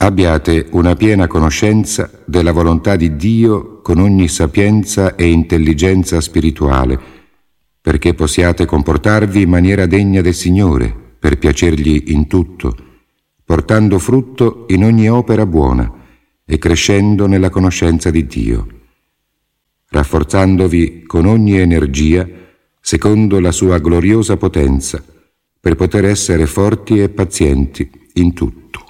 abbiate una piena conoscenza della volontà di Dio con ogni sapienza e intelligenza spirituale, perché possiate comportarvi in maniera degna del Signore, per piacergli in tutto, portando frutto in ogni opera buona e crescendo nella conoscenza di Dio, rafforzandovi con ogni energia secondo la sua gloriosa potenza, per poter essere forti e pazienti in tutto.